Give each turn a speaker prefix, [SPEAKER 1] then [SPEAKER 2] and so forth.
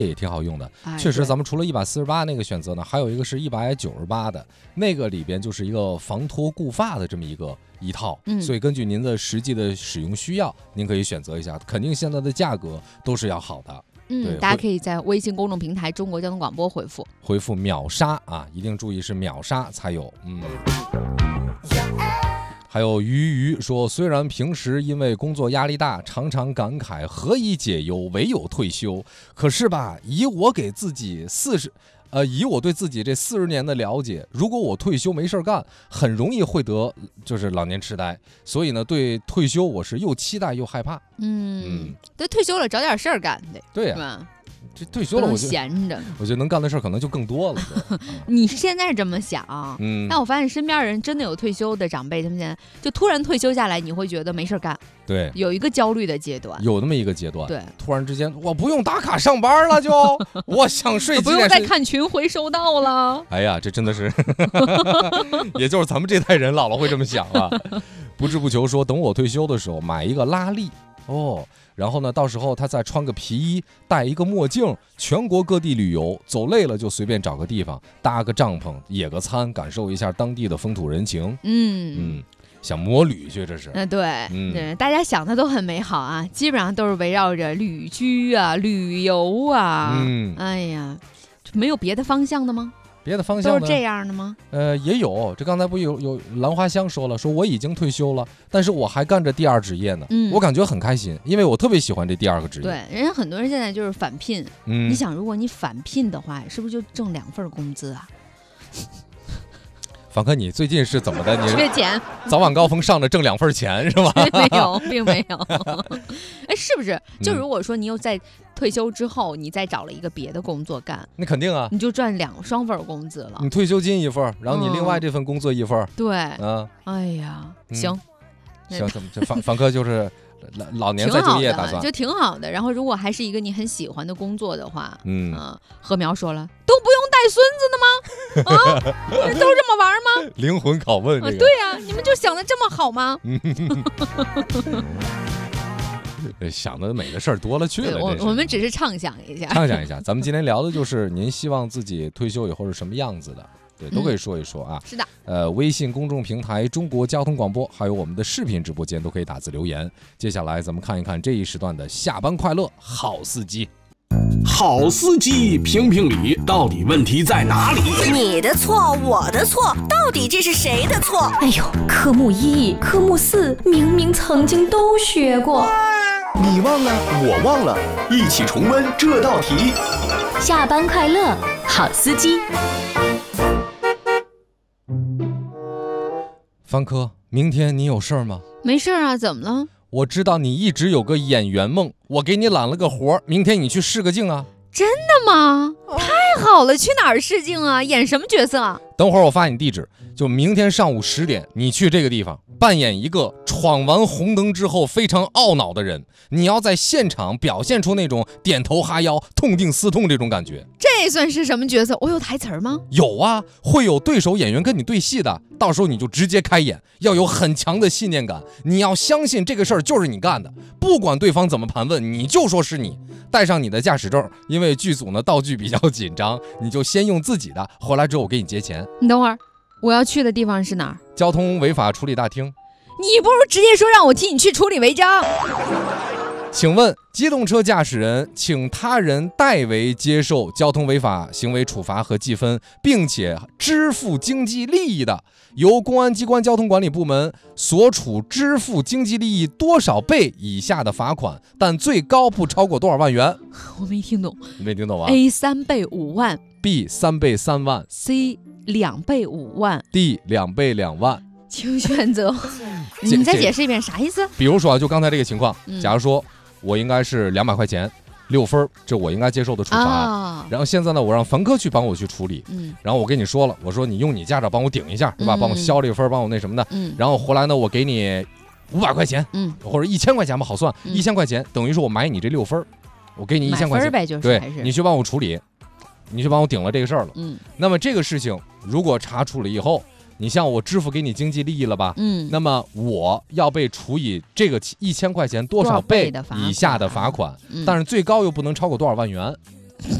[SPEAKER 1] 也挺好用的。确实咱们除了148那个选择呢，还有一个是198的，那个里边就是一个防脱固发的这么一套，所以根据您的实际的使用需要，您可以选择一下，肯定现在的价格都是要好的。
[SPEAKER 2] 大家可以在微信公众平台中国交通广播回复
[SPEAKER 1] 秒杀啊，一定注意是秒杀才有。还有鱼说，虽然平时因为工作压力大，常常感慨何以解忧，唯有退休，可是吧，以我对自己这40年的了解，如果我退休没事干，很容易会得就是老年痴呆，所以呢，对退休我是又期待又害怕。
[SPEAKER 2] 对，退休了找点事儿干，
[SPEAKER 1] 对呀，
[SPEAKER 2] 是吧？
[SPEAKER 1] 这退休了我就
[SPEAKER 2] 闲着，
[SPEAKER 1] 我觉得能干的事儿可能就更多了。
[SPEAKER 2] 你现在这么想，但我发现身边人真的有退休的长辈，他们现在就突然退休下来，你会觉得没事干，
[SPEAKER 1] 对，
[SPEAKER 2] 有一个焦虑的阶段，
[SPEAKER 1] 有那么一个阶段，
[SPEAKER 2] 对，
[SPEAKER 1] 突然之间我不用打卡上班了，我想睡几点，
[SPEAKER 2] 不用再看群回收到了。
[SPEAKER 1] 哎呀，这真的是，也就是咱们这代人老了会这么想啊。不知不求说，等我退休的时候买一个拉力然后呢，到时候他再穿个皮衣，戴一个墨镜，全国各地旅游，走累了就随便找个地方搭个帐篷，野个餐，感受一下当地的风土人情。想摩旅去，这是。
[SPEAKER 2] 对，大家想的都很美好啊，基本上都是围绕着旅居啊、旅游啊。哎呀，没有别的方向的吗？
[SPEAKER 1] 别的方向
[SPEAKER 2] 都是这样的吗？
[SPEAKER 1] 也有。这刚才不有兰花香说了，说我已经退休了，但是我还干着第二职业呢。我感觉很开心，因为我特别喜欢这第二个职业。
[SPEAKER 2] 对，人家很多人现在就是返聘。你想，如果你返聘的话，是不是就挣2份工资啊？
[SPEAKER 1] 凡哥，你最近是怎么的？你
[SPEAKER 2] 缺钱，
[SPEAKER 1] 早晚高峰上着挣2份钱是吧？
[SPEAKER 2] 没有，并没有。哎，是不是？就如果说你又在退休之后，你再找了一个别的工作干，
[SPEAKER 1] 那肯定啊，
[SPEAKER 2] 你就赚双份工资了。
[SPEAKER 1] 你退休金1份，然后你另外这份工作1份。
[SPEAKER 2] 对，哎呀，行，
[SPEAKER 1] 怎么这凡哥就是老年再就业打算，
[SPEAKER 2] 就挺好的。然后如果还是一个你很喜欢的工作的话，何苗说了，都不用带孙子的吗？都这么玩吗？
[SPEAKER 1] 灵魂拷问，
[SPEAKER 2] 对呀，你们就想的这么好吗？
[SPEAKER 1] 想的美的事儿多了去了。
[SPEAKER 2] 我们只是畅想一下。
[SPEAKER 1] 咱们今天聊的就是您希望自己退休以后是什么样子的。对，都可以说一说啊。
[SPEAKER 2] 是的。
[SPEAKER 1] 微信公众平台中国交通广播，还有我们的视频直播间都可以打字留言。接下来咱们看一看这一时段的下班快乐好司机。
[SPEAKER 3] 好司机评评理，到底问题在哪里？
[SPEAKER 4] 你的错，我的错，到底这是谁的错？
[SPEAKER 5] 哎呦，科目1、科目4明明曾经都学过，
[SPEAKER 3] 你忘了，我忘了，一起重温这道题。
[SPEAKER 5] 下班快乐，好司机。
[SPEAKER 1] 方科，明天你有事儿吗？
[SPEAKER 2] 没事啊，怎么了？
[SPEAKER 1] 我知道你一直有个演员梦，我给你揽了个活，明天你去试个镜啊。
[SPEAKER 2] 真的吗？太好了，去哪儿试镜啊？演什么角色啊？
[SPEAKER 1] 等会儿我发你地址，就明天上午10点，你去这个地方扮演一个闯完红灯之后非常懊恼的人，你要在现场表现出那种点头哈腰、痛定思痛这种感觉。
[SPEAKER 2] 这算是什么角色？我有台词吗？
[SPEAKER 1] 有啊，会有对手演员跟你对戏的，到时候你就直接开演，要有很强的信念感，你要相信这个事儿就是你干的，不管对方怎么盘问，你就说是你。带上你的驾驶证，因为剧组呢道具比较紧张，你就先用自己的，回来之后我给你结钱。
[SPEAKER 2] 你等会儿，我要去的地方是哪儿？
[SPEAKER 1] 交通违法处理大厅。
[SPEAKER 2] 你不如直接说让我替你去处理违章。
[SPEAKER 1] 请问机动车驾驶人请他人代为接受交通违法行为处罚和记分，并且支付经济利益的，由公安机关交通管理部门所处支付经济利益多少倍以下的罚款，但最高不超过多少万元？
[SPEAKER 2] 我没听懂。
[SPEAKER 1] 你没听懂啊
[SPEAKER 2] ？A 3倍5万
[SPEAKER 1] ，B 3倍3万
[SPEAKER 2] ，C 2倍5万
[SPEAKER 1] ，D 2倍2万。
[SPEAKER 2] 请选择。你再解释一遍啥意思？
[SPEAKER 1] 比如说就刚才这个情况，假如说我应该是200块钱6分，这我应该接受的处罚。然后现在呢，我让凡科去帮我去处理。然后我跟你说了，我说你用你驾照帮我顶一下，对吧？帮我消这个分，帮我那什么的。然后回来呢，我给你500块钱，或者1000块钱吧，好算，1000块钱等于是我买你这6分，我给你1000块钱，
[SPEAKER 2] 呗，就是
[SPEAKER 1] 对，你去帮我处理，你去帮我顶了这个事儿了。那么这个事情如果查处了以后，你像我支付给你经济利益了吧？那么我要被处以这个1000块钱多少倍以下的罚款，但是最高又不能超过多少万元。